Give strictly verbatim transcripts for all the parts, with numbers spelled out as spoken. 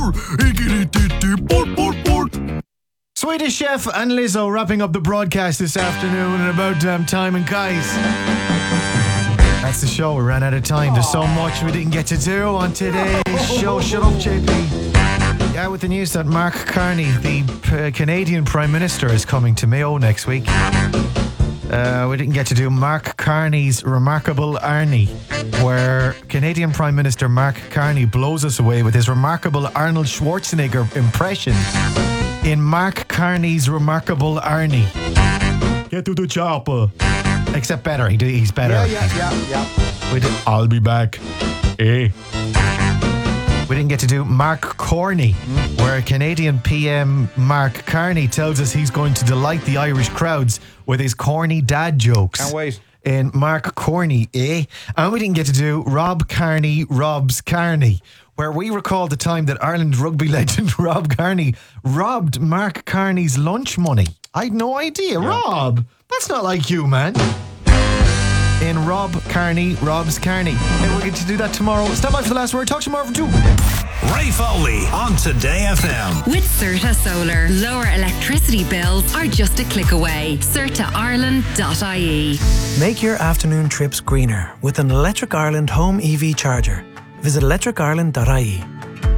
Swedish Chef and Lizzo wrapping up the broadcast this afternoon in about damn time, and guys, that's the show. We ran out of time. There's so much we didn't get to do on today's show. Shut up, J P. Yeah, with the news that Mark Carney, the uh, Canadian Prime Minister, is coming to Mayo next week. Uh, we didn't get to do Mark Carney's Remarkable Arnie, where Canadian Prime Minister Mark Carney blows us away with his remarkable Arnold Schwarzenegger impression in Mark Carney's Remarkable Arnie. Get to the chopper. Except better. He do, he's better. Yeah, yeah, yeah, yeah. We did, I'll be back. Eh. We didn't get to do Mark Corney, mm. where Canadian P M Mark Carney tells us he's going to delight the Irish crowds with his corny dad jokes. Can't wait. In Mark Corney, eh? And we didn't get to do Rob Carney Robs Carney, where we recall the time that Ireland rugby legend Rob Carney robbed Mark Carney's lunch money. I had no idea. Yeah. Rob, that's not like you, man. In Rob Carney Robs Carney. And we're going to do that tomorrow. Stand by for the last word. Talk tomorrow for two. Ray Foley on Today F M. With Certa Solar, lower electricity bills are just a click away. certa ireland dot I E. Make your afternoon trips greener with an Electric Ireland home E V charger. Visit electric ireland dot I E.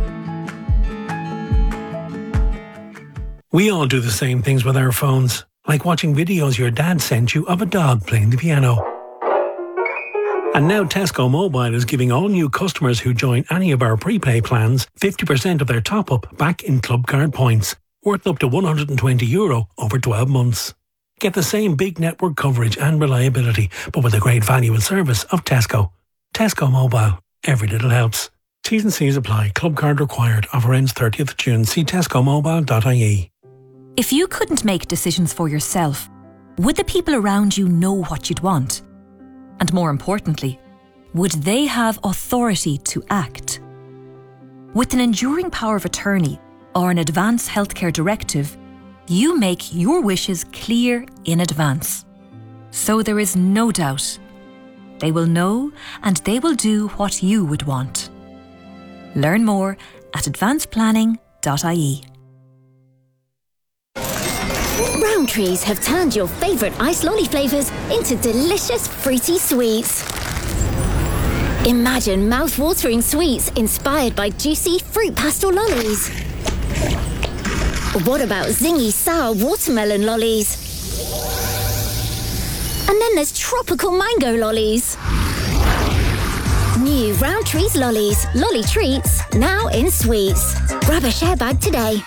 We all do the same things with our phones, like watching videos your dad sent you of a dog playing the piano. And now Tesco Mobile is giving all new customers who join any of our prepay plans fifty percent of their top-up back in club card points, worth up to one hundred twenty euro over twelve months. Get the same big network coverage and reliability, but with the great value and service of Tesco. Tesco Mobile. Every little helps. T's and C's apply. Club card required. Offer ends thirtieth of June. See tesco mobile dot I E. If you couldn't make decisions for yourself, would the people around you know what you'd want? And more importantly, would they have authority to act? With an enduring power of attorney or an advance healthcare directive, you make your wishes clear in advance. So there is no doubt. They will know and they will do what you would want. Learn more at advance planning dot I E. Rowntree's have turned your favourite ice lolly flavours into delicious fruity sweets. Imagine mouth-watering sweets inspired by juicy fruit pastel lollies. What about zingy sour watermelon lollies? And then there's tropical mango lollies. New Rowntree's lollies, lolly treats, now in sweets. Grab a share bag today.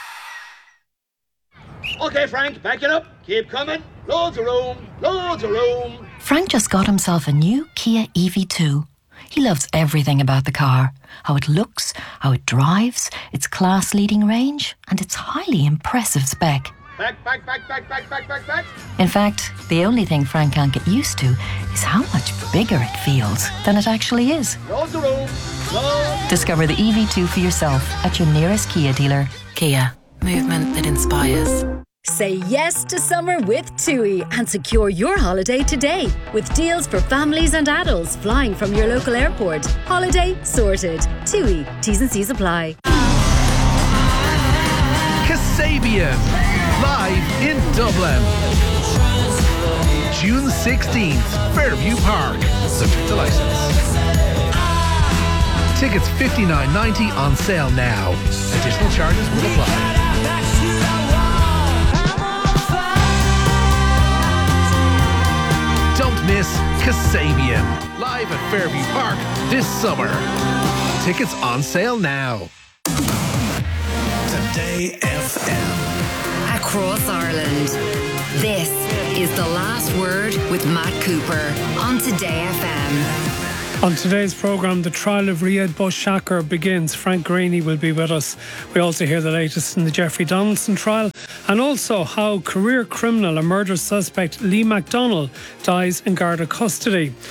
Okay, Frank, back it up. Keep coming. Loads of room. Loads of room. Frank just got himself a new Kia E V two. He loves everything about the car. How it looks, how it drives, its class-leading range, and its highly impressive spec. Back, back, back, back, back, back, back, back. In fact, the only thing Frank can't get used to is how much bigger it feels than it actually is. Loads of room. Loads. Discover the E V two for yourself at your nearest Kia dealer. Kia. Movement that inspires. Say yes to summer with TUI and secure your holiday today with deals for families and adults flying from your local airport. Holiday sorted. TUI. T's and C's apply. Kasabian, live in Dublin. June sixteenth, Fairview Park. Subject to license. Tickets fifty-nine ninety on sale now. Additional charges will apply. Don't miss Kasabian, live at Fairview Park this summer. Tickets on sale now. Today F M. Across Ireland. This is The Last Word with Matt Cooper on Today F M. On today's programme, the trial of Riyad Boshakar begins. Frank Greaney will be with us. We also hear the latest in the Jeffrey Donaldson trial, and also how career criminal and murder suspect Lee MacDonald dies in Garda custody.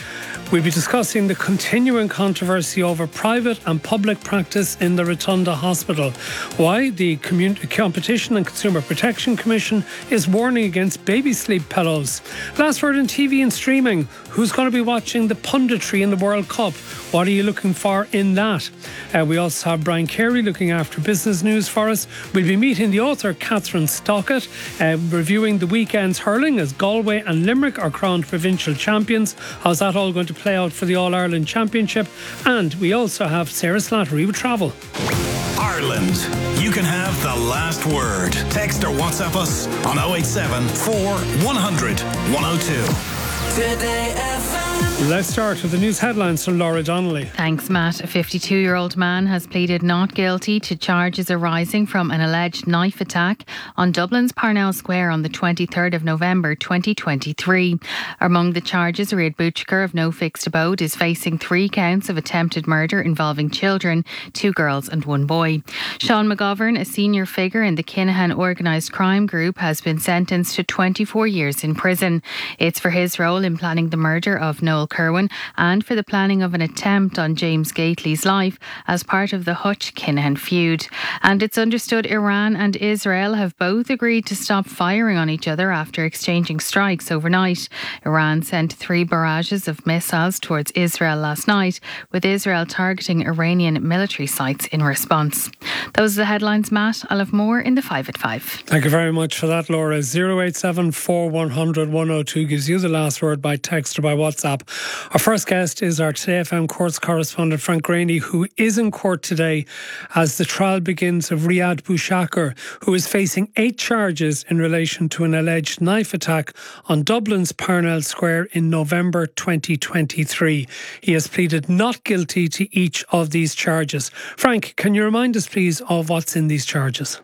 We'll be discussing the continuing controversy over private and public practice in the Rotunda Hospital. Why the Commun- Competition and Consumer Protection Commission is warning against baby sleep pillows. Last word on T V and streaming. Who's going to be watching the punditry in the World Cup? What are you looking for in that? Uh, we also have Brian Carey looking after business news for us. We'll be meeting the author Catherine Stockett, uh, reviewing the weekend's hurling as Galway and Limerick are crowned provincial champions. How's that all going to play out for the All-Ireland Championship? And we also have Sarah Slattery with travel. Ireland, you can have the last word. Text or WhatsApp us on oh eight seven, four, one hundred, one oh two. Today F M. Let's start with the news headlines from Laura Donnelly. Thanks, Matt. A fifty-two-year-old man has pleaded not guilty to charges arising from an alleged knife attack on Dublin's Parnell Square on the twenty-third of November twenty twenty-three. Among the charges, Riad Butchker of no fixed abode is facing three counts of attempted murder involving children, two girls and one boy. Sean McGovern, a senior figure in the Kinahan organised crime group, has been sentenced to twenty-four years in prison. It's for his role in planning the murder of Noel Kerwin and for the planning of an attempt on James Gately's life as part of the Hutch-Kinahan feud. And it's understood Iran and Israel have both agreed to stop firing on each other after exchanging strikes overnight. Iran sent three barrages of missiles towards Israel last night, with Israel targeting Iranian military sites in response. Those are the headlines, Matt. I'll have more in the five at five. Thank you very much for that, Laura. oh eight seven, four, one hundred, one oh two gives you the last word by text or by WhatsApp. Our first guest is our Today F M courts correspondent Frank Graney, who is in court today as the trial begins of Riad Bouchakar, who is facing eight charges in relation to an alleged knife attack on Dublin's Parnell Square in November twenty twenty-three. He has pleaded not guilty to each of these charges. Frank, can you remind us please of what's in these charges?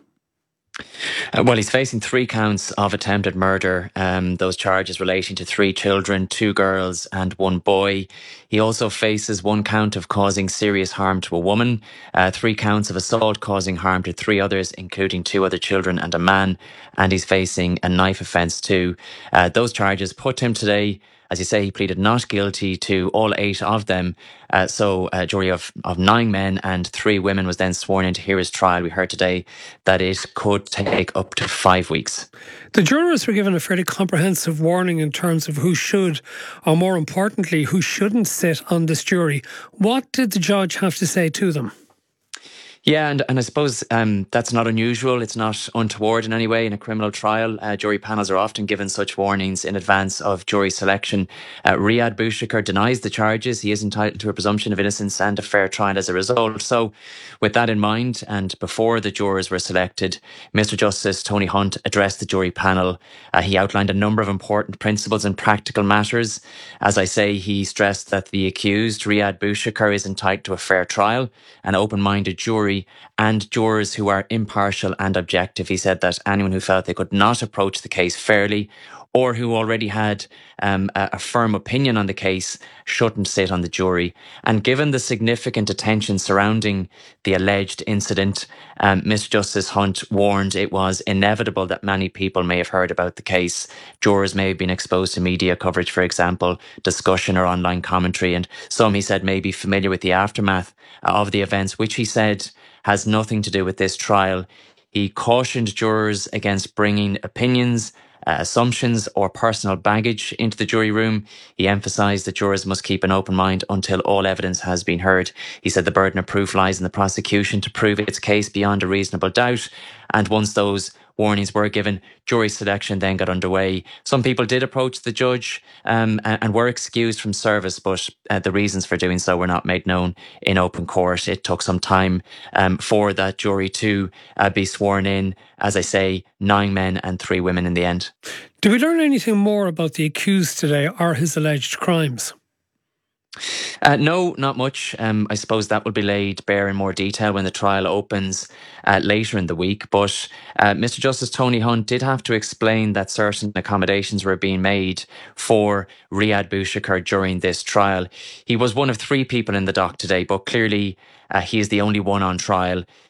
Uh, well, he's facing three counts of attempted murder. Um, those charges relating to three children, two girls and one boy. He also faces one count of causing serious harm to a woman, uh, three counts of assault causing harm to three others, including two other children and a man. And he's facing a knife offence too. Uh, those charges put him today. As you say, he pleaded not guilty to all eight of them. Uh, so a jury of, of nine men and three women was then sworn in to hear his trial. We heard today that it could take up to five weeks. The jurors were given a fairly comprehensive warning in terms of who should, or more importantly, who shouldn't sit on this jury. What did the judge have to say to them? Yeah, and, and I suppose um, that's not unusual. It's not untoward in any way in a criminal trial. Uh, jury panels are often given such warnings in advance of jury selection. Uh, Riad Bouchakar denies the charges. He is entitled to a presumption of innocence and a fair trial as a result. So with that in mind, and before the jurors were selected, Mister Justice Tony Hunt addressed the jury panel. Uh, he outlined a number of important principles and practical matters. As I say, he stressed that the accused, Riad Bouchakar, is entitled to a fair trial, an open-minded jury, and jurors who are impartial and objective. He said that anyone who felt they could not approach the case fairly or who already had um, a, a firm opinion on the case shouldn't sit on the jury. And given the significant attention surrounding the alleged incident, um, Mister Justice Hunt warned it was inevitable that many people may have heard about the case. Jurors may have been exposed to media coverage, for example, discussion or online commentary, and some, he said, may be familiar with the aftermath of the events, which he said has nothing to do with this trial. He cautioned jurors against bringing opinions, uh, assumptions or personal baggage into the jury room. He emphasised that jurors must keep an open mind until all evidence has been heard. He said the burden of proof lies in the prosecution to prove its case beyond a reasonable doubt. And once those warnings were given, jury selection then got underway. Some people did approach the judge um, and, and were excused from service, but uh, the reasons for doing so were not made known in open court. It took some time um, for that jury to uh, be sworn in. As I say, nine men and three women in the end. Do we learn anything more about the accused today or his alleged crimes? Uh, no, not much. Um, I suppose that will be laid bare in more detail when the trial opens uh, later in the week. But uh, Mister Justice Tony Hunt did have to explain that certain accommodations were being made for Riad Bouchakar during this trial. He was one of three people in the dock today, but clearly uh, he is the only one on trial.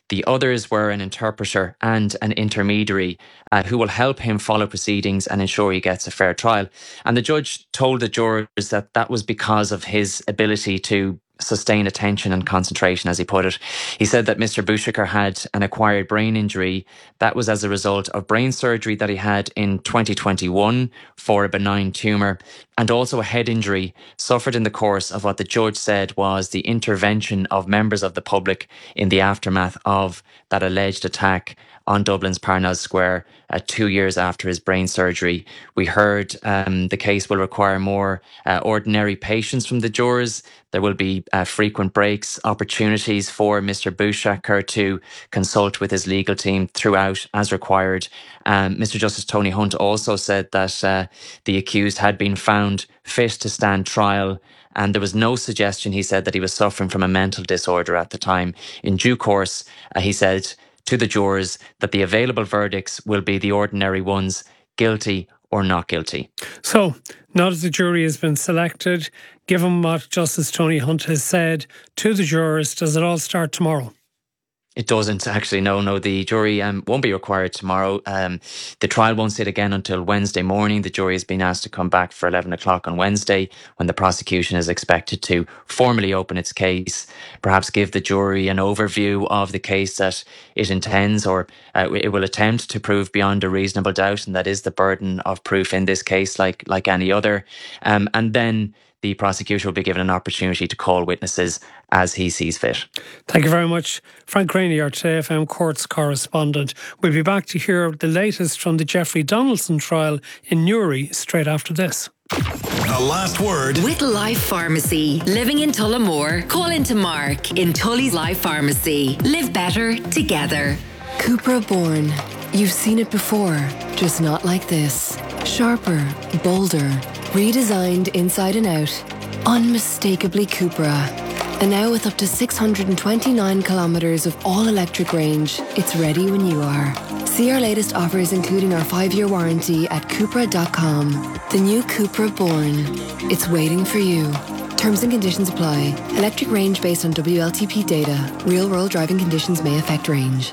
The others were an interpreter and an intermediary uh, who will help him follow proceedings and ensure he gets a fair trial. And the judge told the jurors that that was because of his ability to sustain attention and concentration, as he put it. He said that Mister Bouchekar had an acquired brain injury. That was as a result of brain surgery that he had in twenty twenty-one for a benign tumour, and also a head injury suffered in the course of what the judge said was the intervention of members of the public in the aftermath of that alleged attack on Dublin's Parnell Square uh, two years after his brain surgery. We heard um, the case will require more uh, ordinary patience from the jurors. There will be uh, frequent breaks, opportunities for Mister Bouchekar to consult with his legal team throughout as required. Um, Mister Justice Tony Hunt also said that uh, the accused had been found fit to stand trial, and there was no suggestion, he said, that he was suffering from a mental disorder at the time. In due course, uh, he said to the jurors that the available verdicts will be the ordinary ones, guilty or not guilty. So, now that the jury has been selected, given what Justice Tony Hunt has said to the jurors, does it all start tomorrow? It doesn't actually, no, no. The jury um, won't be required tomorrow. Um, the trial won't sit again until Wednesday morning. The jury has been asked to come back for eleven o'clock on Wednesday, when the prosecution is expected to formally open its case, perhaps give the jury an overview of the case that it intends or uh, it will attempt to prove beyond a reasonable doubt, and that is the burden of proof in this case, like, like any other. Um, and then the prosecutor will be given an opportunity to call witnesses as he sees fit. Thank you very much. Frank Rainey, our Today F M Courts correspondent. We'll be back to hear the latest from the Jeffrey Donaldson trial in Newry straight after this. The last word with Life Pharmacy. Living in Tullamore, call into Mark in Tully's Life Pharmacy. Live better together. Cupra Born. You've seen it before, just not like this. Sharper, bolder, redesigned inside and out. Unmistakably Cupra. And now with up to six hundred twenty-nine kilometres of all-electric range, it's ready when you are. See our latest offers, including our five-year warranty, at Cupra dot com. The new Cupra Born. It's waiting for you. Terms and conditions apply. Electric range based on W L T P data. Real-world driving conditions may affect range.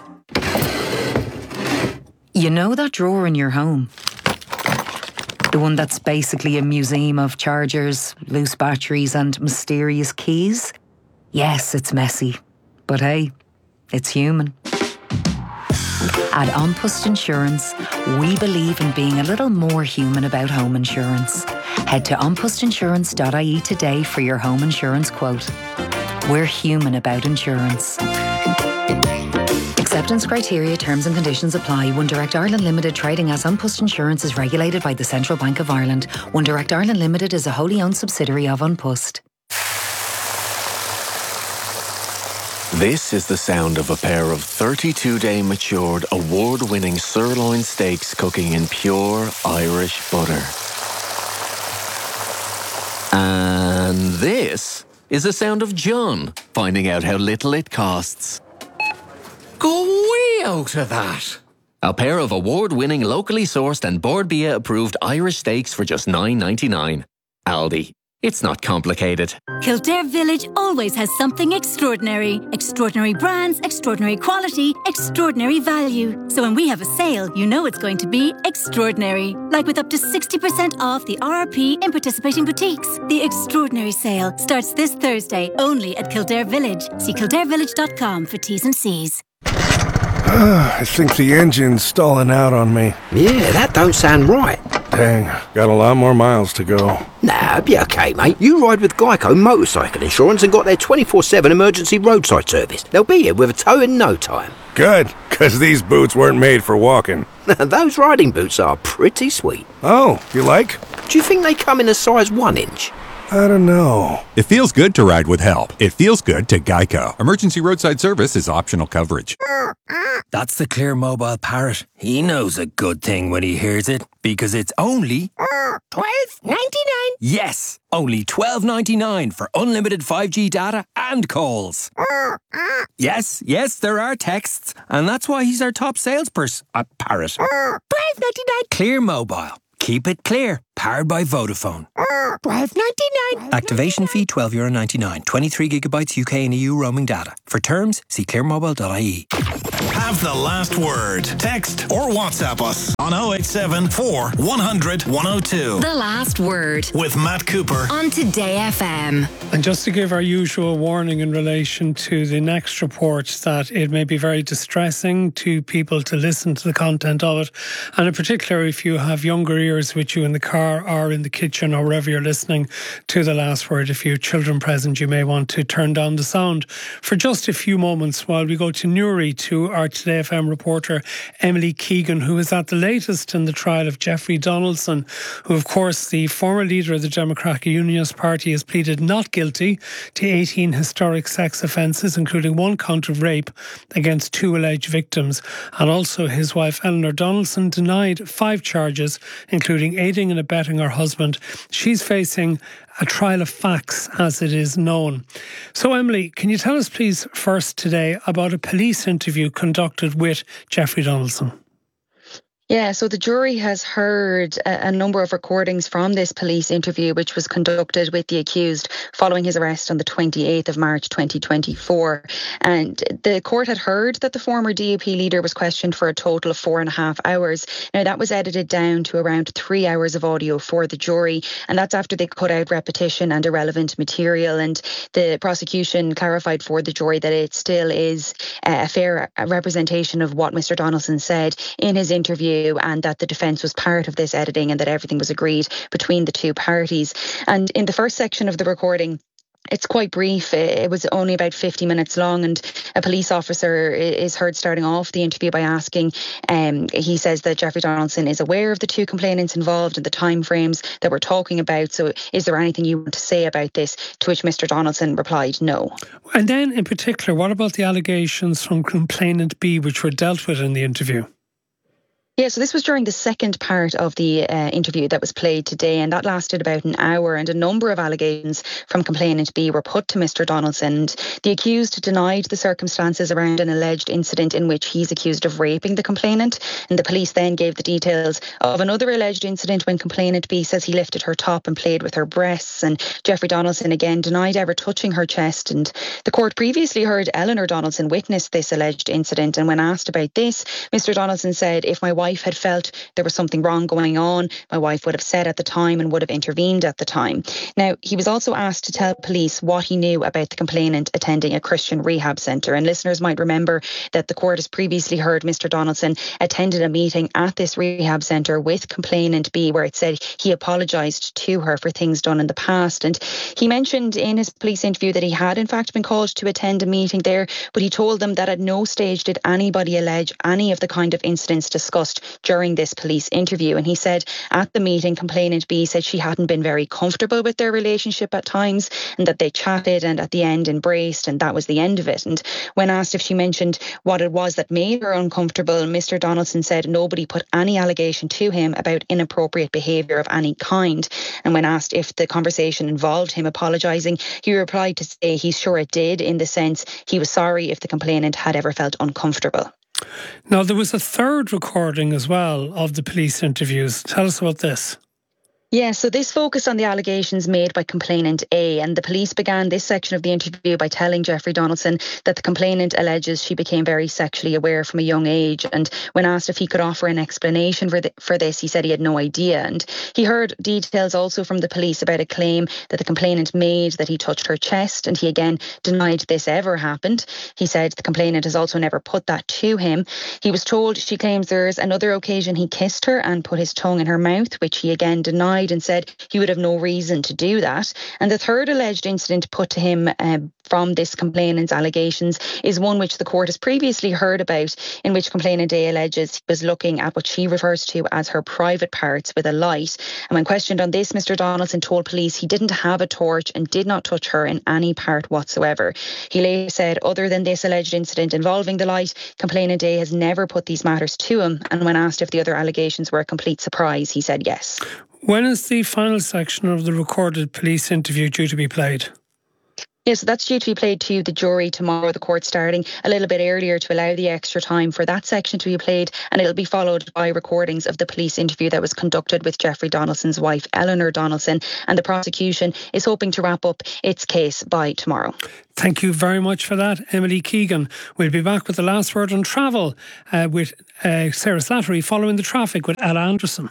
You know that drawer in your home? The one that's basically a museum of chargers, loose batteries and mysterious keys? Yes, it's messy. But hey, it's human. At An Post Insurance, we believe in being a little more human about home insurance. Head to an post insurance dot I E today for your home insurance quote. We're human about insurance. Acceptance criteria, terms and conditions apply. One Direct Ireland Limited, trading as An Post Insurance, is regulated by the Central Bank of Ireland. One Direct Ireland Limited is a wholly owned subsidiary of An Post. This is the sound of a pair of thirty-two day matured, award-winning sirloin steaks cooking in pure Irish butter. And this is the sound of John finding out how little it costs. Go way out of that! A pair of award-winning, locally sourced and Board B I A approved Irish steaks for just nine ninety-nine. Aldi. It's not complicated. Kildare Village always has something extraordinary. Extraordinary brands, extraordinary quality, extraordinary value. So when we have a sale, you know it's going to be extraordinary. Like with up to sixty percent off the R R P in participating boutiques. The extraordinary sale starts this Thursday only at Kildare Village. See kildare village dot com for T's and C's. I think the engine's stalling out on me. Yeah, that don't sound right. Dang, got a lot more miles to go. Nah, be okay, mate. You ride with Geico Motorcycle Insurance and got their twenty-four seven emergency roadside service. They'll be here with a tow in no time. Good, because these boots weren't made for walking. Those riding boots are pretty sweet. Oh, you like? Do you think they come in a size one inch? I don't know. It feels good to ride with help. It feels good to Geico. Emergency roadside service is optional coverage. That's the Clear Mobile Parrot. He knows a good thing when he hears it, because it's only twelve ninety-nine. Yes, only twelve ninety-nine for unlimited five G data and calls. Yes, yes, there are texts, and that's why he's our top salesperson at Parrot. twelve ninety-nine. Clear Mobile. Keep it clear. Powered by Vodafone. twelve ninety-nine. Activation fee twelve euro ninety-nine. twenty-three gigabytes U K and E U roaming data. For terms, see clear mobile dot I E. Have the last word. Text or WhatsApp us on oh eight seven, four, one hundred, one oh two. The Last Word with Matt Cooper on Today F M. And just to give our usual warning in relation to the next report, that it may be very distressing to people to listen to the content of it, and in particular if you have younger ears with you in the car or in the kitchen or wherever you're listening to The Last Word. If you have children present, you may want to turn down the sound for just a few moments while we go to Newry to our Today F M reporter Emily Keegan, who is at the latest in the trial of Jeffrey Donaldson, who of course the former leader of the Democratic Unionist Party has pleaded not guilty to eighteen historic sex offences, including one count of rape against two alleged victims, and also his wife Eleanor Donaldson denied five charges, including aiding and abetting her husband. She's facing a trial of facts, as it is known. So, Emily, can you tell us, please, first today about a police interview conducted with Jeffrey Donaldson? Yeah, so the jury has heard a, a number of recordings from this police interview, which was conducted with the accused following his arrest on the twenty-eighth of March twenty twenty-four. And the court had heard that the former D U P leader was questioned for a total of four and a half hours. Now, that was edited down to around three hours of audio for the jury, and that's after they cut out repetition and irrelevant material. And the prosecution clarified for the jury that it still is a fair representation of what Mister Donaldson said in his interview, and that the defence was part of this editing and that everything was agreed between the two parties. And in the first section of the recording, it's quite brief. It was only about fifty minutes long, and a police officer is heard starting off the interview by asking, um, he says that Jeffrey Donaldson is aware of the two complainants involved and the timeframes that we're talking about. So is there anything you want to say about this? To which Mister Donaldson replied, no. And then in particular, what about the allegations from complainant B, which were dealt with in the interview? Yeah, so this was during the second part of the uh, interview that was played today, and that lasted about an hour, and a number of allegations from complainant B were put to Mister Donaldson. And the accused denied the circumstances around an alleged incident in which he's accused of raping the complainant, and the police then gave the details of another alleged incident when complainant B says he lifted her top and played with her breasts, and Jeffrey Donaldson again denied ever touching her chest. And the court previously heard Eleanor Donaldson witness this alleged incident, and when asked about this, Mister Donaldson said, if my wife wife had felt there was something wrong going on, my wife would have said at the time and would have intervened at the time. Now, he was also asked to tell police what he knew about the complainant attending a Christian rehab centre, and listeners might remember that the court has previously heard Mister Donaldson attended a meeting at this rehab centre with complainant B, where it said he apologised to her for things done in the past. And he mentioned in his police interview that he had in fact been called to attend a meeting there, but he told them that at no stage did anybody allege any of the kind of incidents discussed during this police interview. And he said at the meeting, complainant B said she hadn't been very comfortable with their relationship at times, and that they chatted and at the end embraced, and that was the end of it. And when asked if she mentioned what it was that made her uncomfortable, Mister Donaldson said nobody put any allegation to him about inappropriate behaviour of any kind. And when asked if the conversation involved him apologising, he replied to say he's sure it did, in the sense he was sorry if the complainant had ever felt uncomfortable. Now, there was a third recording as well of the police interviews. Tell us about this. Yeah, so this focused on the allegations made by complainant A, and the police began this section of the interview by telling Jeffrey Donaldson that the complainant alleges she became very sexually aware from a young age. And when asked if he could offer an explanation for, the, for this, he said he had no idea. And he heard details also from the police about a claim that the complainant made that he touched her chest, and he again denied this ever happened. He said the complainant has also never put that to him. He was told she claims there's another occasion he kissed her and put his tongue in her mouth, which he again denied and said he would have no reason to do that. And the third alleged incident put to him uh, from this complainant's allegations is one which the court has previously heard about, in which complainant A alleges he was looking at what she refers to as her private parts with a light. And when questioned on this, Mister Donaldson told police he didn't have a torch and did not touch her in any part whatsoever. He later said, other than this alleged incident involving the light, complainant A has never put these matters to him. And when asked if the other allegations were a complete surprise, he said yes. When is the final section of the recorded police interview due to be played? Yeah, so that's due to be played to the jury tomorrow, the court starting a little bit earlier to allow the extra time for that section to be played, and it'll be followed by recordings of the police interview that was conducted with Jeffrey Donaldson's wife, Eleanor Donaldson, and the prosecution is hoping to wrap up its case by tomorrow. Thank you very much for that, Emily Keegan. We'll be back with the last word on travel uh, with uh, Sarah Slattery following the traffic with Ella Anderson.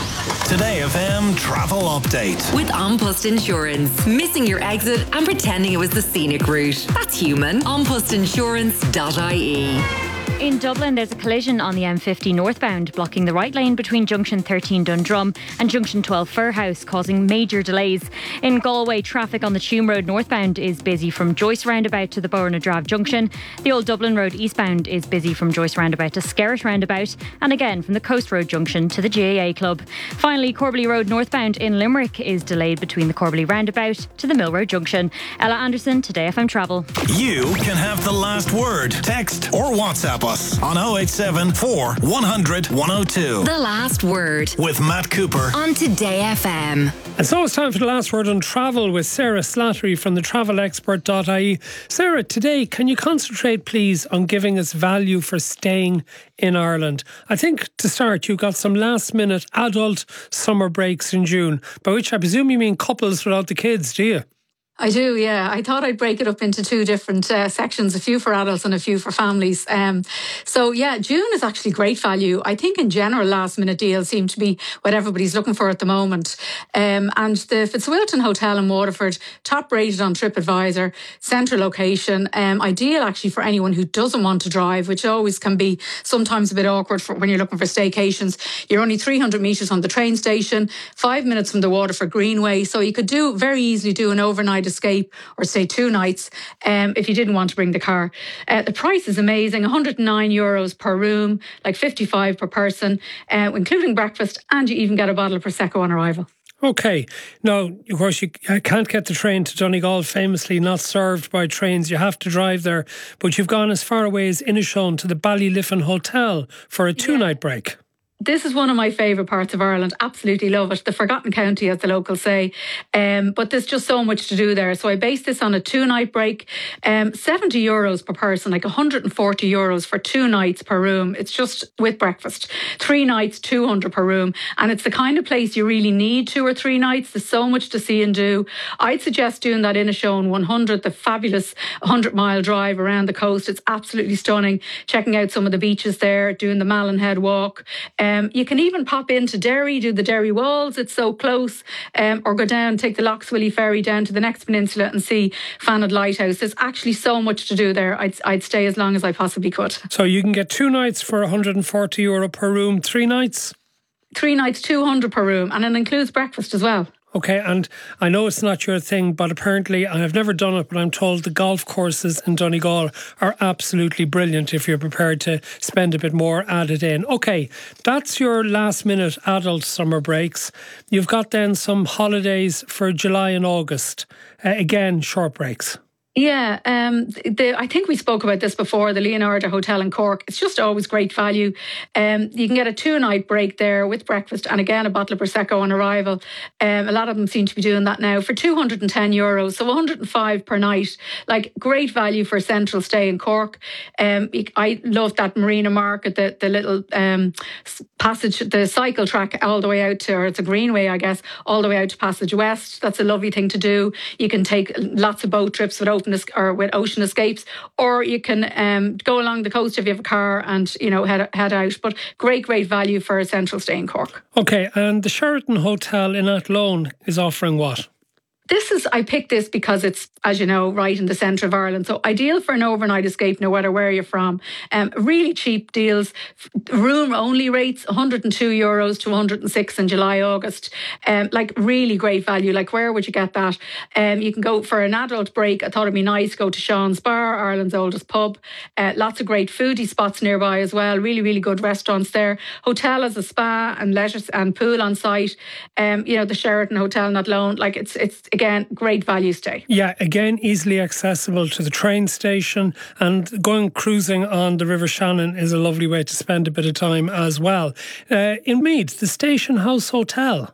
Today F M Travel Update. With An Post Insurance. Missing your exit and pretending it was the scenic route. That's human. an post insurance dot I E. In Dublin, there's a collision on the M fifty northbound, blocking the right lane between Junction thirteen Dundrum and Junction twelve Firhouse, causing major delays. In Galway, traffic on the Tuam Road northbound is busy from Joyce Roundabout to the Borough Junction. The Old Dublin Road eastbound is busy from Joyce Roundabout to Skerrit Roundabout, and again from the Coast Road Junction to the G A A Club. Finally, Corbally Road northbound in Limerick is delayed between the Corbally Roundabout to the Mill Road Junction. Ella Anderson, Today F M Travel. You can have the last word. Text or WhatsApp us on oh eight seven, four, one hundred, one oh two. The Last Word with Matt Cooper on Today F M. And so it's time for the last word on travel with Sarah Slattery from the travel expert dot I E. Sarah, today, can you concentrate please on giving us value for staying in Ireland? I think to start, you got some last minute adult summer breaks in June, by which I presume you mean couples without the kids, do you? I do, yeah. I thought I'd break it up into two different uh, sections, a few for adults and a few for families. Um, so, yeah, June is actually great value. I think in general, last minute deals seem to be what everybody's looking for at the moment. Um, and the Fitzwilton Hotel in Waterford, top rated on TripAdvisor, central location, um, ideal actually for anyone who doesn't want to drive, which always can be sometimes a bit awkward for when you're looking for staycations. You're only three hundred metres on the train station, five minutes from the Waterford Greenway. So you could do very easily do an overnight escape or stay two nights um, if you didn't want to bring the car. Uh, the price is amazing, one hundred nine euros per room, like fifty-five per person, uh, including breakfast, and you even get a bottle of Prosecco on arrival. Okay. Now, of course, you can't get the train to Donegal, famously not served by trains. You have to drive there. But you've gone as far away as Inishowen to the Ballyliffin Hotel for a two-night yeah. break. This is one of my favourite parts of Ireland. Absolutely love it. The Forgotten County, as the locals say. Um, but there's just so much to do there. So I based this on a two-night break. Um, seventy euros per person, like one hundred forty euros for two nights per room. It's just with breakfast. Three nights, two hundred per room. And it's the kind of place you really need two or three nights. There's so much to see and do. I'd suggest doing that Inishowen one hundred, the fabulous one hundred mile drive around the coast. It's absolutely stunning. Checking out some of the beaches there, doing the Mallinhead walk. Um, Um, you can even pop into Derry, do the Derry Walls, it's so close, um, or go down, take the Lochswilly ferry down to the next peninsula and see Fanad Lighthouse. There's actually so much to do there. I'd, I'd stay as long as I possibly could. So you can get two nights for one hundred forty euro per room, three nights? Three nights, two hundred per room, and it includes breakfast as well. Okay, and I know it's not your thing, but apparently, and I've never done it, but I'm told the golf courses in Donegal are absolutely brilliant if you're prepared to spend a bit more added in. Okay, that's your last minute adult summer breaks. You've got then some holidays for July and August. Uh, again, short breaks. Yeah, um, the, I think we spoke about this before, the Leonardo Hotel in Cork. It's just always great value. Um, you can get a two-night break there with breakfast and again a bottle of Prosecco on arrival. Um, a lot of them seem to be doing that now for two hundred ten euros, so one hundred five per night. Like, great value for a central stay in Cork. Um, I love that Marina Market, the, the little um, passage, the cycle track all the way out to, or it's a greenway, I guess, all the way out to Passage West. That's a lovely thing to do. You can take lots of boat trips with open or with ocean escapes, or you can um, go along the coast if you have a car and, you know, head head out. But great, great value for a central stay in Cork. Okay, and the Sheraton Hotel in Athlone is offering what? This is, I picked this because it's, as you know, right in the centre of Ireland. So ideal for an overnight escape, no matter where you're from. Um, really cheap deals. Room only rates, one hundred two euros to one hundred six in July, August. Um, like really great value. Like, where would you get that? Um, you can go for an adult break. I thought it'd be nice. Go to Sean's Bar, Ireland's oldest pub. Uh, lots of great foodie spots nearby as well. Really, really good restaurants there. Hotel has a spa and leisure and pool on site. Um, you know, the Sheraton Hotel in Athlone. Like, it's, it's, again, great value stay. Yeah, again, easily accessible to the train station, and going cruising on the River Shannon is a lovely way to spend a bit of time as well. Uh, in Meath, the Station House Hotel.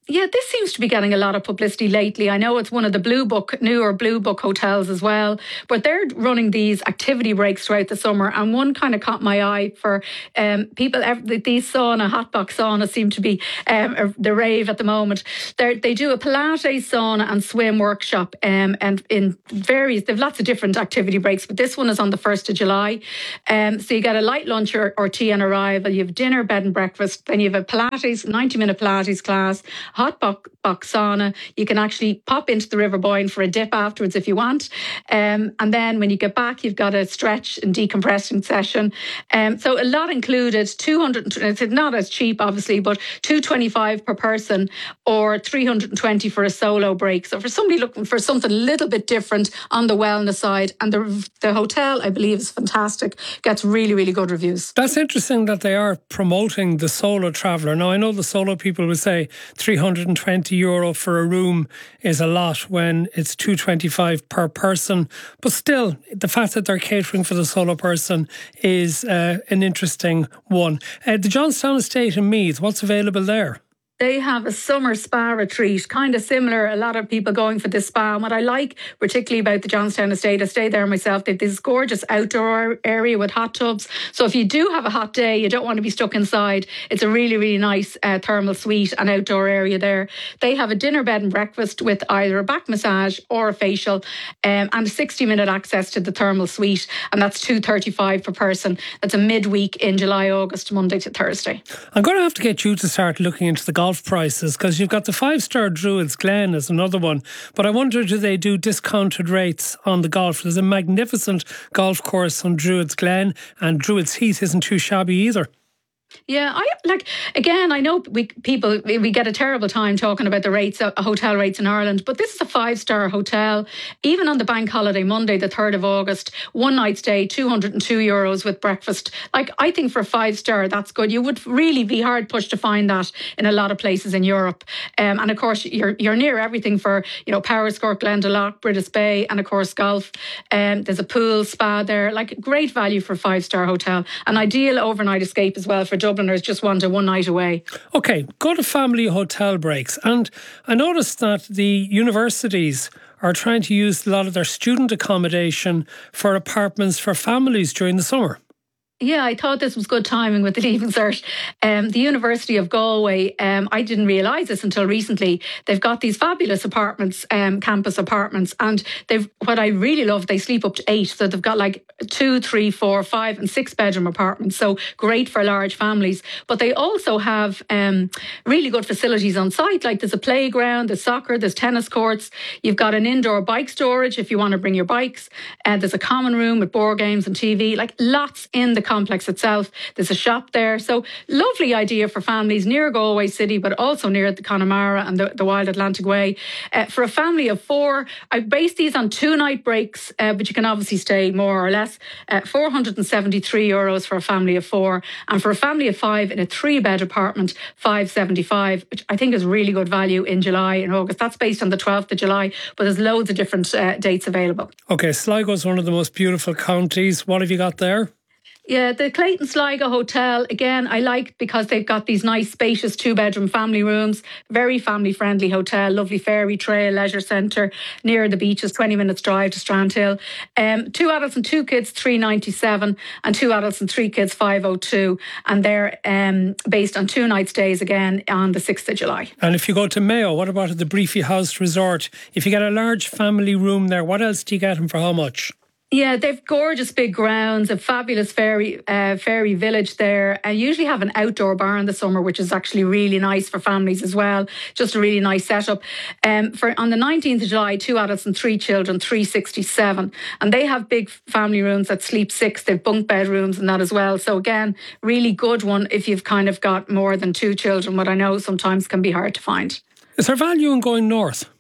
Yeah, this seems to be getting a lot of publicity lately. I know it's one of the Blue Book, newer Blue Book hotels as well, but they're running these activity breaks throughout the summer, and one kind of caught my eye for um, people. These sauna, hot box saunas seem to be um, the rave at the moment. They're, they do a Pilates, sauna and swim workshop, um, and in various, they've lots of different activity breaks, but this one is on the first of July. Um, so you get a light lunch or, or tea on arrival, you have dinner, bed and breakfast, then you have a Pilates, ninety minute Pilates class, hot box, box sauna. You can actually pop into the River Boyne for a dip afterwards if you want. Um, and then when you get back, you've got a stretch and decompressing session. Um, so a lot included, two hundred, it's not as cheap obviously, but two hundred twenty-five per person or three hundred twenty for a solo break. So for somebody looking for something a little bit different on the wellness side, and the, the hotel, I believe, is fantastic, gets really, really good reviews. That's interesting that they are promoting the solo traveller. Now, I know the solo people would say three hundred twenty euro for a room is a lot when it's two hundred twenty-five per person. But still, the fact that they're catering for the solo person is uh, an interesting one. Uh, the Johnstown Estate in Meath, what's available there? They have a summer spa retreat, kind of similar. A lot of people going for this spa. And what I like particularly about the Johnstown Estate, I stayed there myself, they have this gorgeous outdoor area with hot tubs. So if you do have a hot day, you don't want to be stuck inside, it's a really, really nice uh, thermal suite and outdoor area there. They have a dinner, bed and breakfast with either a back massage or a facial, um, and a sixty minute access to the thermal suite. And that's two hundred thirty-five per person. That's a midweek in July, August, Monday to Thursday. I'm going to have to get you to start looking into the golf prices, because you've got the five-star Druids Glen as another one, but I wonder, do they do discounted rates on the golf? There's a magnificent golf course on Druids Glen, and Druids Heath isn't too shabby either. Yeah, I like, again, I know we people, we get a terrible time talking about the rates, uh, hotel rates in Ireland, but this is a five-star hotel. Even on the bank holiday, Monday, the third of August, one night stay, two hundred two euros with breakfast. Like, I think for a five-star, that's good. You would really be hard pushed to find that in a lot of places in Europe. Um, and of course, you're you're near everything for, you know, Powerscourt, Glendalough, Brittis Bay, and of course, golf. Um, there's a pool, spa there. Like, great value for a five-star hotel. An ideal overnight escape as well for Dubliners just want a one night away. Okay, go to family hotel breaks. And I noticed that the universities are trying to use a lot of their student accommodation for apartments for families during the summer. Yeah, I thought this was good timing with the Leaving Cert. Um, the University of Galway, um, I didn't realise this until recently. They've got these fabulous apartments, um, campus apartments, and they've, what I really love, they sleep up to eight. So they've got like two, three, four, five and six bedroom apartments. So great for large families. But they also have um, really good facilities on site. Like there's a playground, there's soccer, there's tennis courts. You've got an indoor bike storage if you want to bring your bikes. Uh, there's a common room with board games and T V. Like lots in the complex itself. There's a shop there. So lovely idea for families near Galway City, but also near the Connemara and the, the Wild Atlantic Way. Uh, for a family of four, I based these on two night breaks, uh, but you can obviously stay more or less. Uh, four hundred seventy-three euros for a family of four. And for a family of five in a three bed apartment, five seventy-five, which I think is really good value in July and August. That's based on the twelfth of July, but there's loads of different uh, dates available. Okay, Sligo is one of the most beautiful counties. What have you got there? Yeah, the Clayton Sligo Hotel, again, I like because they've got these nice spacious two-bedroom family rooms, very family-friendly hotel, lovely ferry trail, leisure centre, near the beaches, twenty minutes drive to Strandhill. Um, two adults and two kids, three ninety-seven, and two adults and three kids, five oh two. And they're um, based on two night stays again on the sixth of July. And if you go to Mayo, what about at the Briefy House Resort? If you get a large family room there, what else do you get and for how much? Yeah, they've gorgeous big grounds, a fabulous ferry uh, ferry village there. I usually have an outdoor bar in the summer, which is actually really nice for families as well. Just a really nice setup. Um, for on the nineteenth of July, two adults and three children, three sixty-seven. And they have big family rooms that sleep six. They've bunk bedrooms and that as well. So again, really good one if you've kind of got more than two children, what I know sometimes can be hard to find. Is there value in going north?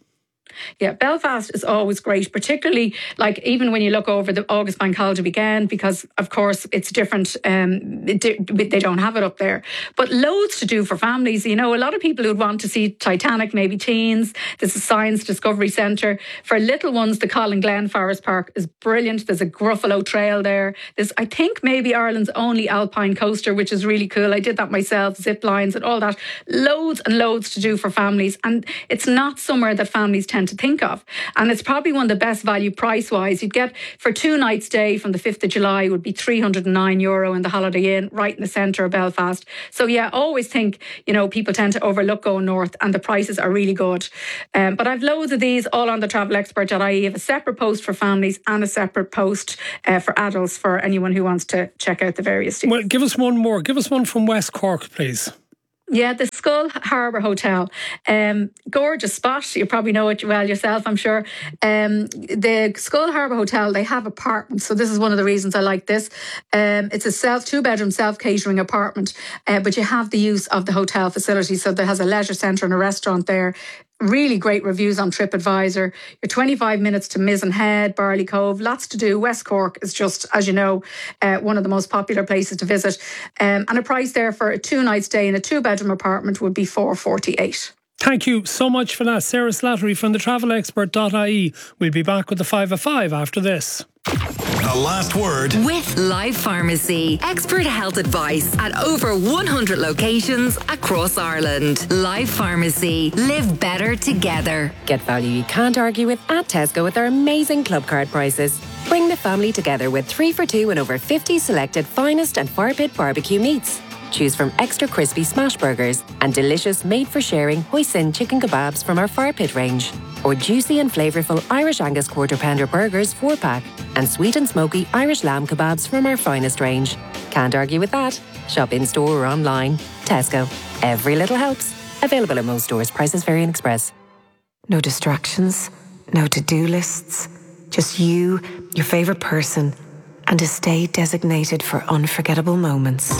Yeah, Belfast is always great, particularly like even when you look over the August Bank Holiday weekend, because of course it's different. Um, they don't have it up there, but loads to do for families. You know, a lot of people who'd want to see Titanic, maybe teens. There's a Science Discovery Centre. For little ones, the Colin Glen Forest Park is brilliant. There's a Gruffalo Trail there. There's, I think, maybe Ireland's only alpine coaster, which is really cool. I did that myself, zip lines and all that. Loads and loads to do for families, and it's not somewhere that families tend to think of, and it's probably one of the best value price wise. You'd get for two nights stay from the fifth of July would be three hundred and nine euro in the Holiday Inn right in the centre of Belfast. So yeah, always think, you know, people tend to overlook going north, and the prices are really good. Um, but I've loads of these all on the travel expert dot I E. I have a separate post for families and a separate post uh, for adults for anyone who wants to check out the various deals. Well, give us one more. Give us one from West Cork, please. Yeah, the Skull Harbour Hotel. Um, gorgeous spot. You probably know it well yourself, I'm sure. Um, the Skull Harbour Hotel, they have apartments. So this is one of the reasons I like this. Um, it's a self two-bedroom self-catering apartment, uh, but you have the use of the hotel facility. So there has a leisure centre and a restaurant there. Really great reviews on TripAdvisor. You're twenty-five minutes to Mizen Head, Barley Cove. Lots to do. West Cork is just, as you know, uh, one of the most popular places to visit. Um, and a price there for a two-night stay in a two-bedroom apartment would be four forty-eight. Thank you so much for that, Sarah Slattery from the travel expert dot I E. We'll be back with the five of five after this. The last word with Life Pharmacy. Expert health advice at over one hundred locations across Ireland. Life Pharmacy. Live better together. Get value you can't argue with at Tesco with our amazing club card prices. Bring the family together with three for two and over fifty selected finest and fire pit barbecue meats. Choose from extra crispy smash burgers and delicious made-for-sharing hoisin chicken kebabs from our fire pit range. Or juicy and flavourful Irish Angus quarter pounder burgers four pack and sweet and smoky Irish lamb kebabs from our finest range. Can't argue with that. Shop in-store or online. Tesco. Every little helps. Available at most stores. Prices vary in Express. No distractions. No to-do lists. Just you, your favourite person, and a stay designated for unforgettable moments.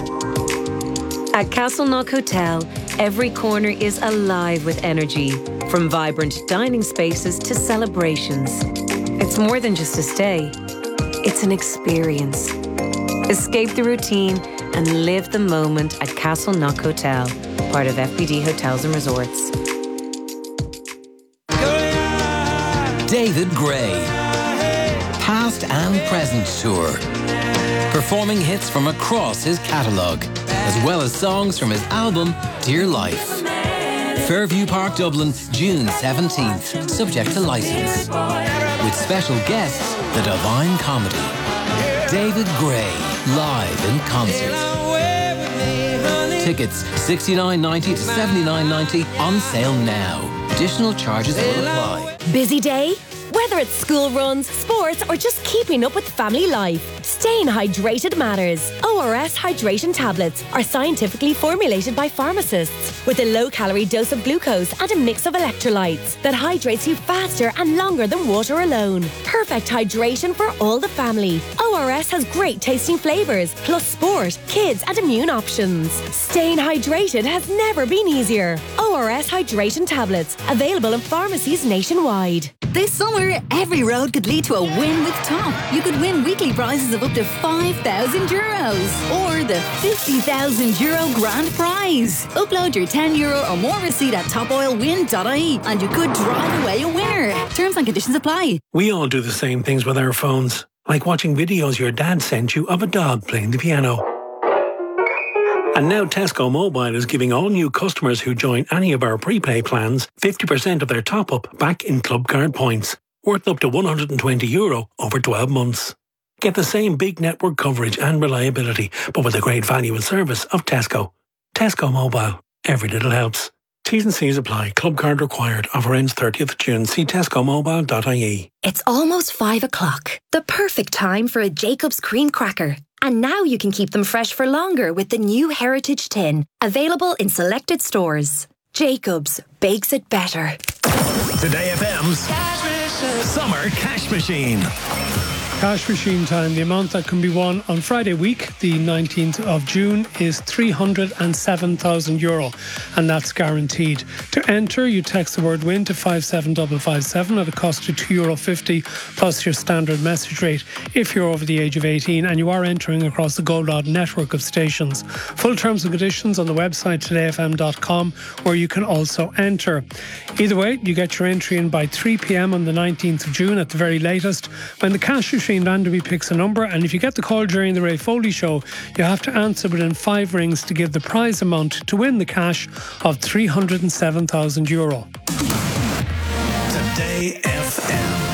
At Castleknock Hotel, every corner is alive with energy, from vibrant dining spaces to celebrations. It's more than just a stay. It's an experience. Escape the routine and live the moment at Castleknock Hotel, part of F B D Hotels and Resorts. David Gray, past and present tour, performing hits from across his catalogue, as well as songs from his album Dear Life. Fairview Park, Dublin, June seventeenth, subject to licence. With special guests, The Divine Comedy. David Gray, live in concert. Tickets sixty-nine ninety to seventy-nine ninety, on sale now. Additional charges will apply. Busy day? Whether it's school runs, sports, or just keeping up with family life, staying hydrated matters. O R S hydration tablets are scientifically formulated by pharmacists with a low-calorie dose of glucose and a mix of electrolytes that hydrates you faster and longer than water alone. Perfect hydration for all the family. O R S has great tasting flavours, plus sport, kids, and immune options. Staying hydrated has never been easier. O R S hydration tablets, available in pharmacies nationwide. This summer, every road could lead to a win with Top. You could win weekly prizes of up to five thousand euros or the fifty thousand euro grand prize. Upload your ten euro or more receipt at top oil win dot I E and you could drive away a winner. Terms and conditions apply. We all do the same things with our phones, like watching videos your dad sent you of a dog playing the piano. And now Tesco Mobile is giving all new customers who join any of our prepay plans fifty percent of their top-up back in club card points, worth up to one hundred twenty euro over twelve months. Get the same big network coverage and reliability, but with the great value and service of Tesco. Tesco Mobile. Every little helps. T's and C's apply. Club card required. Offer ends thirtieth of June. See tesco mobile dot I E. It's almost five o'clock. The perfect time for a Jacob's cream cracker. And now you can keep them fresh for longer with the new Heritage Tin, available in selected stores. Jacob's bakes it better. Today F M's Summer Cash Machine. Cash machine time. The amount that can be won on Friday week, the nineteenth of June, is three hundred seven thousand euro, and that's guaranteed. To enter, you text the word WIN to five seven five five seven at a cost of two euro fifty plus your standard message rate if you're over the age of eighteen and you are entering across the Gold Rod network of stations. Full terms and conditions on the website today f m dot com, where you can also enter. Either way, you get your entry in by three p m on the nineteenth of June at the very latest, when the cash machine randomly picks a number, and if you get the call during the Ray Foley show, you have to answer within five rings to give the prize amount to win the cash of three hundred seven thousand euro. Today F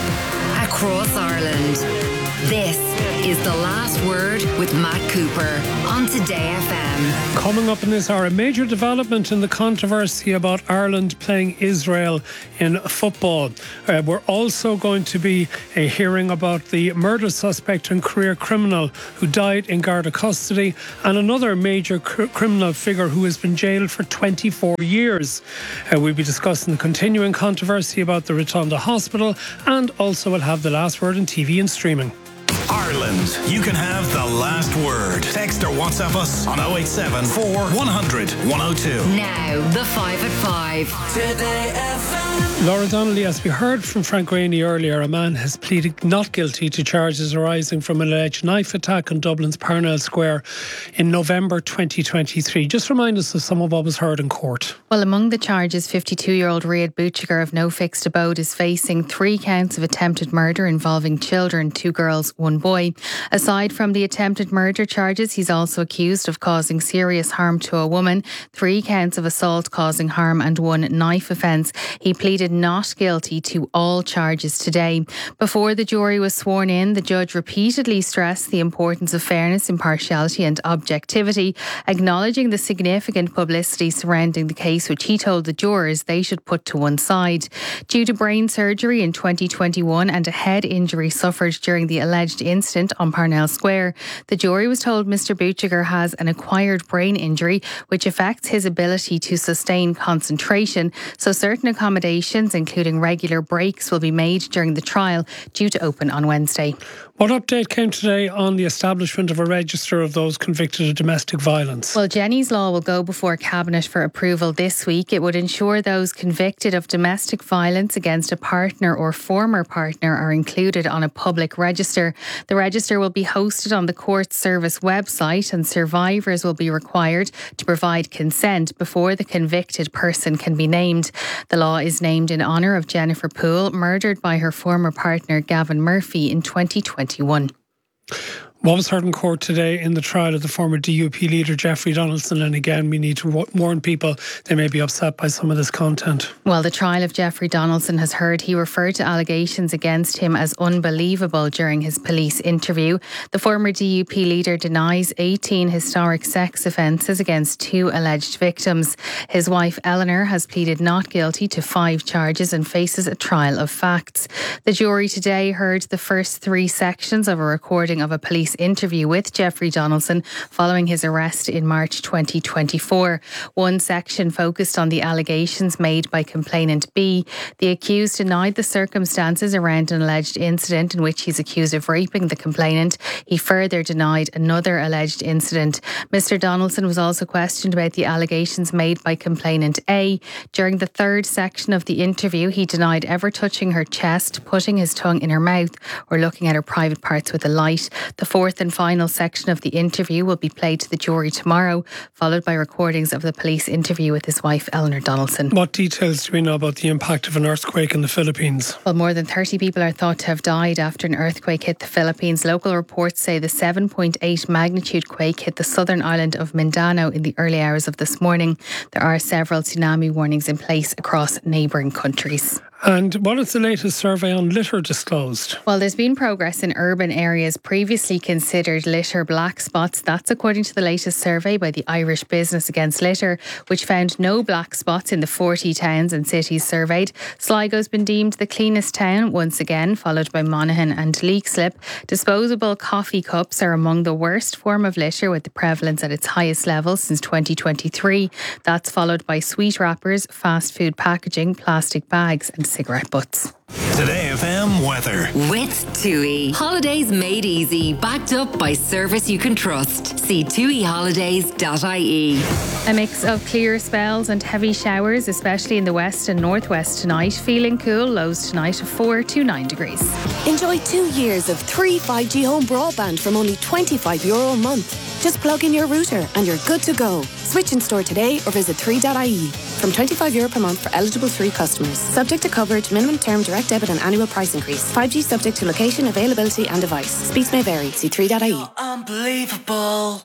M. Across Ireland, this is The Last Word with Matt Cooper on Today F M. Coming up in this hour, a major development in the controversy about Ireland playing Israel in football. Uh, we're also going to be a hearing about the murder suspect and career criminal who died in Garda custody, and another major cr- criminal figure who has been jailed for twenty-four years. Uh, we'll be discussing the continuing controversy about the Rotunda Hospital, and also we'll have the last word in T V and streaming. Ireland, you can have the last word. Text or WhatsApp us on oh eight seven, four, one hundred, one oh two. Now, the five at five. Today F M. Laura Donnelly, as we heard from Frank Rainey earlier, a man has pleaded not guilty to charges arising from an alleged knife attack on Dublin's Parnell Square in November twenty twenty-three. Just remind us of some of what was heard in court. Well, among the charges, fifty-two-year-old Riyad Bouchiger of no fixed abode is facing three counts of attempted murder involving children, two girls, one boy. Aside from the attempted murder charges, he's also accused of causing serious harm to a woman, three counts of assault causing harm and one knife offence. He pleaded not guilty to all charges today. Before the jury was sworn in, the judge repeatedly stressed the importance of fairness, impartiality and objectivity, acknowledging the significant publicity surrounding the case, which he told the jurors they should put to one side. Due to brain surgery in twenty twenty-one and a head injury suffered during the alleged incident on Parnell Square, the jury was told Mister Bouchiger has an acquired brain injury which affects his ability to sustain concentration, so certain accommodations, including regular breaks, will be made during the trial, due to open on Wednesday. What update came today on the establishment of a register of those convicted of domestic violence? Well, Jenny's Law will go before Cabinet for approval this week. It would ensure those convicted of domestic violence against a partner or former partner are included on a public register. The register will be hosted on the Court Service website, and survivors will be required to provide consent before the convicted person can be named. The law is named in honour of Jennifer Poole, murdered by her former partner Gavin Murphy in twenty twenty-one. What was heard in court today in the trial of the former D U P leader Jeffrey Donaldson? And again, we need to warn people they may be upset by some of this content. Well, the trial of Jeffrey Donaldson has heard he referred to allegations against him as unbelievable during his police interview. The former D U P leader denies eighteen historic sex offences against two alleged victims. His wife Eleanor has pleaded not guilty to five charges and faces a trial of facts. The jury today heard the first three sections of a recording of a police interview with Jeffrey Donaldson following his arrest in March twenty twenty-four. One section focused on the allegations made by complainant B. The accused denied the circumstances around an alleged incident in which he's accused of raping the complainant. He further denied another alleged incident. Mister Donaldson was also questioned about the allegations made by complainant A. During the third section of the interview, he denied ever touching her chest, putting his tongue in her mouth or looking at her private parts with a light. The fourth and final section of the interview will be played to the jury tomorrow, followed by recordings of the police interview with his wife Eleanor Donaldson. What details do we know about the impact of an earthquake in the Philippines? Well, more than thirty people are thought to have died after an earthquake hit the Philippines. Local reports say the seven point eight magnitude quake hit the southern island of Mindanao in the early hours of this morning. There are several tsunami warnings in place across neighbouring countries. And what is the latest survey on litter disclosed? Well, there's been progress in urban areas previously considered litter black spots. That's according to the latest survey by the Irish Business Against Litter, which found no black spots in the forty towns and cities surveyed. Sligo's been deemed the cleanest town once again, followed by Monaghan and Leixlip. Disposable coffee cups are among the worst form of litter, with the prevalence at its highest level since twenty twenty-three. That's followed by sweet wrappers, fast food packaging, plastic bags and cigarette butts. Today F M weather. With TUI. Holidays made easy, backed up by service you can trust. See tui holidays dot I E. A mix of clear spells and heavy showers, especially in the west and northwest tonight. Feeling cool, lows tonight of four to nine degrees. Enjoy two years of free five G home broadband from only twenty-five euro a month. Just plug in your router and you're good to go. Switch in store today or visit three dot I E. From twenty-five euro per month for eligible three customers. Subject to coverage, minimum term, direct debit and annual price increase. five G subject to location, availability and device. Speeds may vary. See three dot I E. Unbelievable.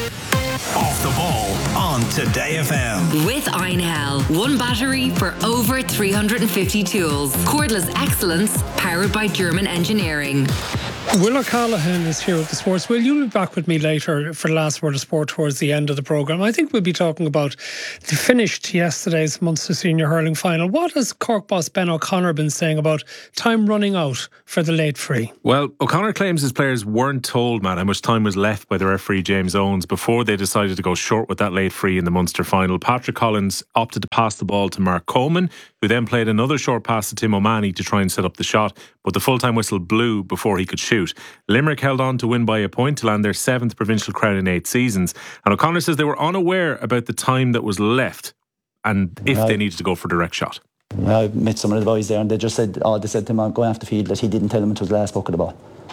Off the ball on Today F M. With Einhell. One battery for over three hundred fifty tools. Cordless excellence powered by German engineering. Will O'Callaghan is here with the sports. Will, you'll be back with me later for the last word of sport towards the end of the programme. I think we'll be talking about the finished yesterday's Munster Senior Hurling Final. What has Cork boss Ben O'Connor been saying about time running out for the late free? Well, O'Connor claims his players weren't told, Matt, how much time was left by the referee James Owens before they decided to go short with that late free in the Munster final. Patrick Collins opted to pass the ball to Mark Coleman, who then played another short pass to Tim O'Mahony to try and set up the shot, but the full-time whistle blew before he could shoot. Limerick held on to win by a point to land their seventh provincial crown in eight seasons. And O'Connor says they were unaware about the time that was left and if right. they needed to go for direct shot. I met some of the boys there and they just said, oh, they said to him going off the field that he didn't tell them it was the last buck of the ball.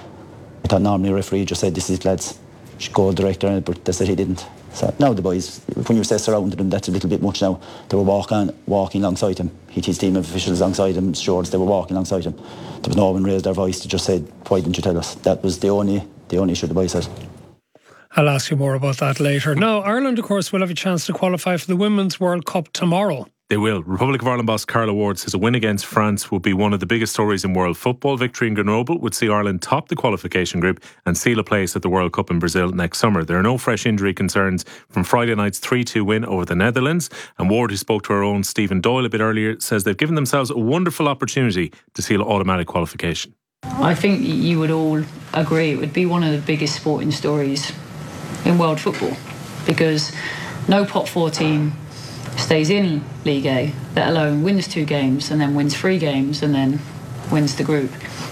I thought normally a referee just said, this is lads, should go direct, but they said he didn't. So now the boys, when you say surrounded them, that's a little bit much now. They were walking, walking alongside him. He had his team of officials alongside him, stewards, they were walking alongside him. There was no one raised their voice, they just said, why didn't you tell us? That was the only the only issue the boys had. I'll ask you more about that later. Now, Ireland, of course, will have a chance to qualify for the Women's World Cup tomorrow. They will. Republic of Ireland boss Carla Ward says a win against France would be one of the biggest stories in world football. Victory in Grenoble would see Ireland top the qualification group and seal a place at the World Cup in Brazil next summer. There are no fresh injury concerns from Friday night's three two win over the Netherlands. And Ward, who spoke to our own Stephen Doyle a bit earlier, says they've given themselves a wonderful opportunity to seal automatic qualification. I think you would all agree it would be one of the biggest sporting stories in world football, because no pot four team stays in League A, let alone wins two games and then wins three games and then wins the group.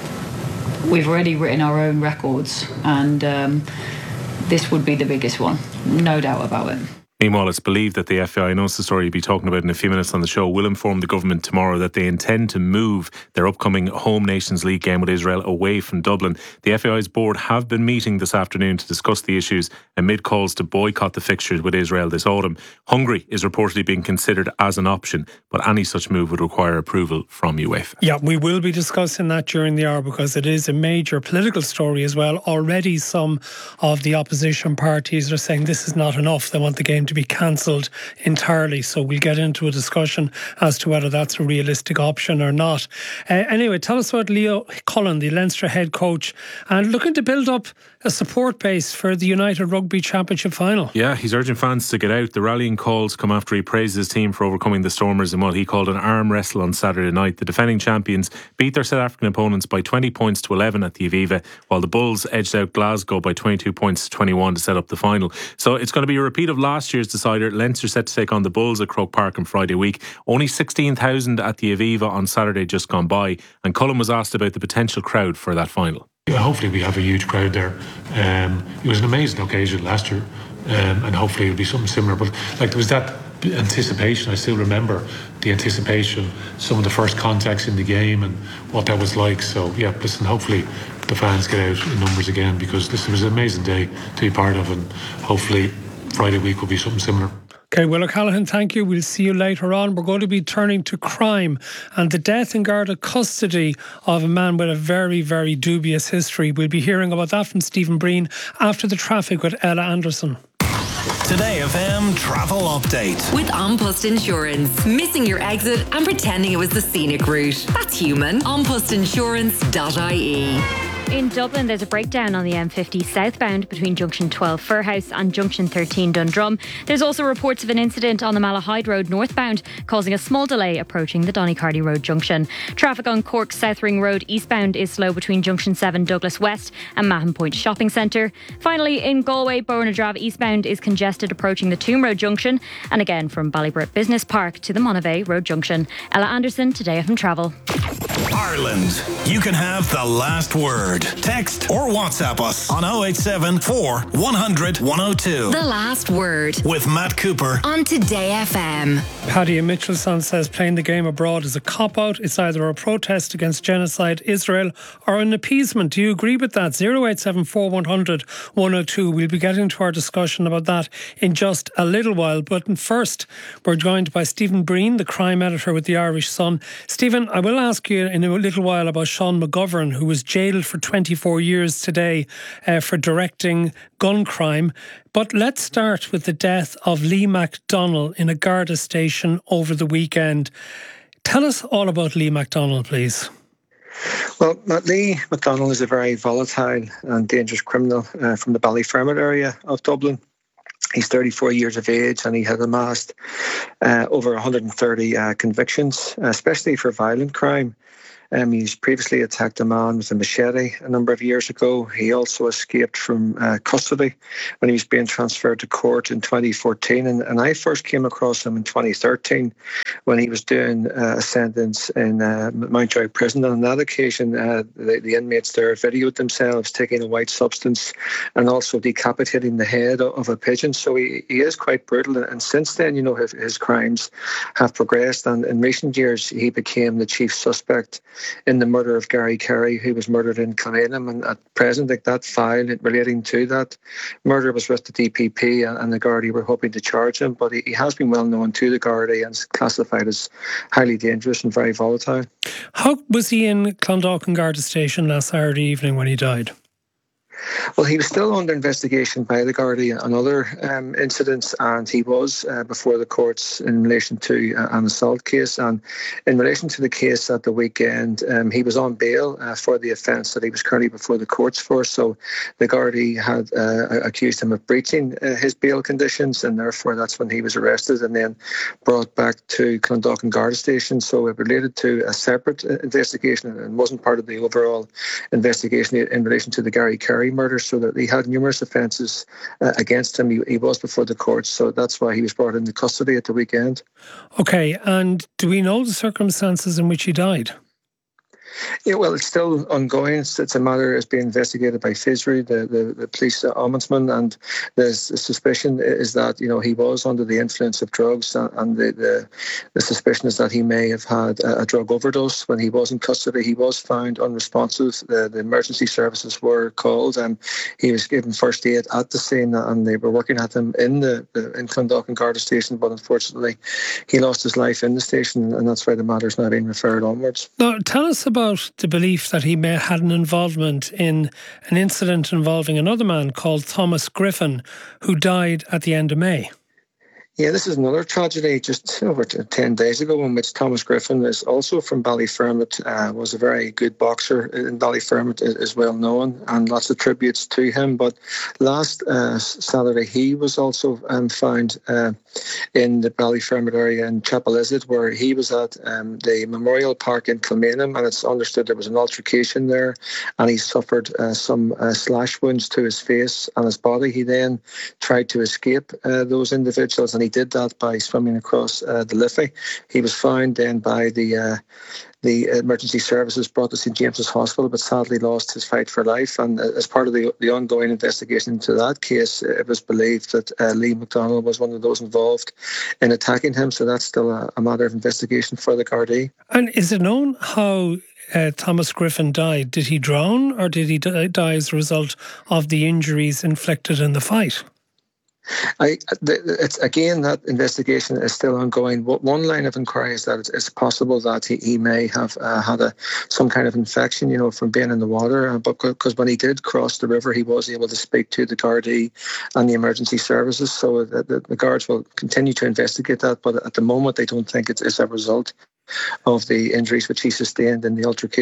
We've already written our own records, and um, this would be the biggest one, no doubt about it. Meanwhile, it's believed that the F A I, I know it's the story you'll be talking about in a few minutes on the show, will inform the government tomorrow that they intend to move their upcoming home Nations League game with Israel away from Dublin. The F A I's board have been meeting this afternoon to discuss the issues amid calls to boycott the fixtures with Israel this autumn. Hungary is reportedly being considered as an option, but any such move would require approval from UEFA. Yeah, we will be discussing that during the hour because it is a major political story as well. Already some of the opposition parties are saying this is not enough. They want the game to be cancelled entirely. So we'll get into a discussion as to whether that's a realistic option or not. Uh, anyway, tell us about Leo Cullen, the Leinster head coach, and looking to build up a support base for the United Rugby Championship final. Yeah, he's urging fans to get out. The rallying calls come after he praised his team for overcoming the Stormers in what he called an arm wrestle on Saturday night. The defending champions beat their South African opponents by twenty points to eleven at the Aviva, while the Bulls edged out Glasgow by twenty-two points to twenty-one to set up the final. So it's going to be a repeat of last year's decider. Leinster set to take on the Bulls at Croke Park on Friday week. Only sixteen thousand at the Aviva on Saturday just gone by, and Cullen was asked about the potential crowd for that final. Hopefully we have a huge crowd there. Um, it was an amazing occasion last year, um, and hopefully it'll be something similar. But like there was that anticipation. I still remember the anticipation, some of the first contacts in the game and what that was like. So yeah, listen, hopefully the fans get out in numbers again, because this was an amazing day to be part of, and hopefully Friday week will be something similar. Okay, Will O'Callaghan, thank you. We'll see you later on. We're going to be turning to crime and the death in Garda custody of a man with a very, very dubious history. We'll be hearing about that from Stephen Breen after the traffic with Ella Anderson. Today F M travel update. With An Post Insurance. Missing your exit and pretending it was the scenic route. That's human. an post insurance dot I E. in Dublin, there's a breakdown on the M fifty southbound between junction twelve Firhouse and junction thirteen Dundrum. There's also reports of an incident on the Malahide Road northbound, causing a small delay approaching the Donnycardy Road junction. Traffic on Cork South Ring Road eastbound is slow between junction seven Douglas West and Mahon Point Shopping Centre. Finally, in Galway, Bourne-Drava eastbound is congested approaching the Toome Road junction, and again from Ballybrett Business Park to the Monavey Road junction. Ella Anderson, Today F M Travel. Ireland, you can have the last word. Text or WhatsApp us on oh eight seven, four, one hundred, one oh two. The Last Word with Matt Cooper on Today F M. Paddy Mitchelson says playing the game abroad is a cop-out. It's either a protest against genocide, Israel, or an appeasement. Do you agree with that? oh eight seven, four, one hundred, one oh two. We'll be getting to our discussion about that in just a little while. But first, we're joined by Stephen Breen, the crime editor with the Irish Sun. Stephen, I will ask you in a little while about Sean McGovern, who was jailed for twenty-four years today uh, for directing gun crime. But let's start with the death of Lee McDonnell in a Garda station over the weekend. Tell us all about Lee McDonnell, please. Well, Lee McDonnell is a very volatile and dangerous criminal uh, from the Ballyfermot area of Dublin. He's thirty-four years of age and he had amassed uh, over one hundred thirty uh, convictions, especially for violent crime. Um, he's previously attacked a man with a machete a number of years ago. He also escaped from uh, custody when he was being transferred to court in twenty fourteen. And, and I first came across him in twenty thirteen when he was doing uh, a sentence in uh, Mountjoy Prison. And on that occasion, uh, the, the inmates there videoed themselves taking a white substance and also decapitating the head of a pigeon. So he, he is quite brutal. And since then, you know, his, his crimes have progressed. And in recent years, he became the chief suspect in the murder of Gary Carey, who was murdered in Clonenham. And at present, like, that file relating to that murder was with the D P P, and the Gardaí were hoping to charge him. But he, he has been well known to the Gardaí and is classified as highly dangerous and very volatile. How was he in Clondalkin Garda Station last Saturday evening when he died? Well, he was still under investigation by the Gardaí on other um, incidents, and he was uh, before the courts in relation to uh, an assault case. And in relation to the case at the weekend, um, he was on bail uh, for the offence that he was currently before the courts for. So the Gardaí had uh, accused him of breaching uh, his bail conditions, and therefore that's when he was arrested and then brought back to Clondalkin Garda Station. So it related to a separate investigation and wasn't part of the overall investigation in relation to the Gary Carey murder, so that he had numerous offences uh, against him. He, he was before the courts, so that's why he was brought into custody at the weekend. Okay, and do we know the circumstances in which he died? Yeah, well, it's still ongoing. It's, it's a matter that's being investigated by FISRI, the, the, the police ombudsman, and the suspicion is that, you know, he was under the influence of drugs, and the, the, the suspicion is that he may have had a, a drug overdose when he was in custody. He was found unresponsive. The, the emergency services were called, and he was given first aid at the scene, and they were working at him in the, the in Clondalkin Garda Station, but unfortunately he lost his life in the station, and that's why the matter's now being referred onwards. Now, tell us about the belief that he may have had an involvement in an incident involving another man called Thomas Griffin, who died at the end of May. Yeah, this is another tragedy just over ten days ago, in which Thomas Griffin is also from Ballyfermot, uh, was a very good boxer in Ballyfermot, is well known, and lots of tributes to him. But last uh, Saturday, he was also um, found uh, in the Ballyfermot area in Chapel-Izard, where he was at um, the Memorial Park in Kilmainham, and it's understood there was an altercation there, and he suffered uh, some uh, slash wounds to his face and his body. He then tried to escape uh, those individuals, and he did that by swimming across uh, the Liffey. He was found then by the uh, the emergency services, brought to Saint James's Hospital, but sadly lost his fight for life. And uh, as part of the, the ongoing investigation into that case, it was believed that uh, Lee McDonnell was one of those involved in attacking him. So that's still a, a matter of investigation for the Gardaí. And is it known how uh, Thomas Griffin died? Did he drown, or did he die as a result of the injuries inflicted in the fight? I, it's again, that investigation is still ongoing. One line of inquiry is that it's, it's possible that he, he may have uh, had a some kind of infection, you know, from being in the water. Uh, but because when he did cross the river, he was able to speak to the Gardaí and the emergency services. So the, the, the guards will continue to investigate that. But at the moment, they don't think it's, it's a result of the injuries which he sustained in the altercation.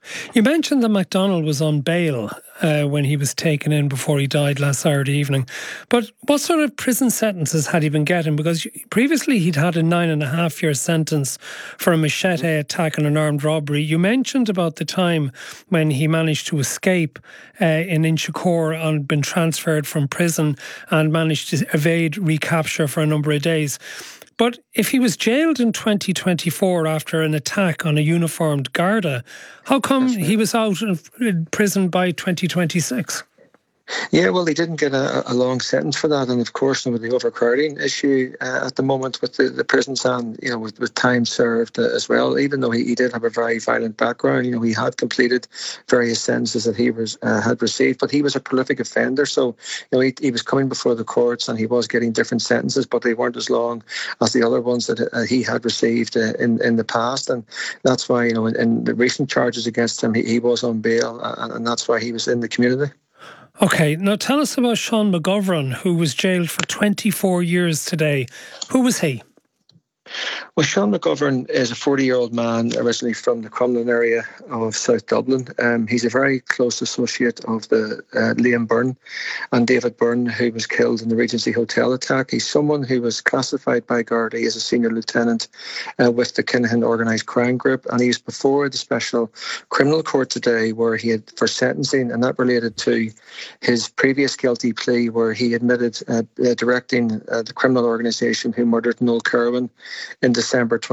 You mentioned that McDonald was on bail uh, when he was taken in before he died last Saturday evening. But what sort of prison sentences had he been getting? Because previously he'd had a nine and a half year sentence for a machete attack and an armed robbery. You mentioned about the time when he managed to escape uh, in Inchicore and been transferred from prison and managed to evade recapture for a number of days. But if he was jailed in twenty twenty-four after an attack on a uniformed Garda, how come right. he was out of prison by twenty twenty-six? Yeah, well, he didn't get a, a long sentence for that, and of course, with the overcrowding issue uh, at the moment with the, the prisons, and you know, with, with time served uh, as well. Even though he, he did have a very violent background, you know, he had completed various sentences that he was uh, had received, but he was a prolific offender. So, you know, he, he was coming before the courts, and he was getting different sentences, but they weren't as long as the other ones that uh, he had received uh, in in the past, and that's why, you know, in, in the recent charges against him, he, he was on bail, uh, and that's why he was in the community. Okay, now tell us about Sean McGovern, who was jailed for twenty-four years today. Who was he? Well, Sean McGovern is a forty-year-old man originally from the Crumlin area of South Dublin. Um, he's a very close associate of the uh, Liam Byrne and David Byrne, who was killed in the Regency Hotel attack. He's someone who was classified by Gardaí as a senior lieutenant uh, with the Kinahan Organised Crime Group, and he's before the Special Criminal Court today, where he had for sentencing, and that related to his previous guilty plea, where he admitted uh, uh, directing uh, the criminal organisation who murdered Noel Kerwin in December